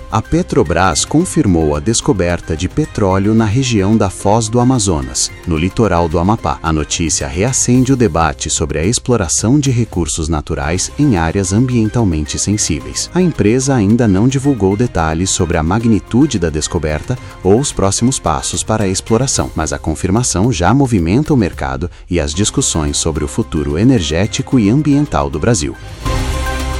A Petrobras confirmou a descoberta de petróleo na região da Foz do Amazonas, no litoral do Amapá. A notícia reacende o debate sobre a exploração de recursos naturais em áreas ambientalmente sensíveis. A empresa ainda não divulgou detalhes sobre a magnitude da descoberta ou os próximos passos para a exploração, mas a confirmação já movimenta o mercado e as discussões sobre o futuro energético e ambiental do Brasil.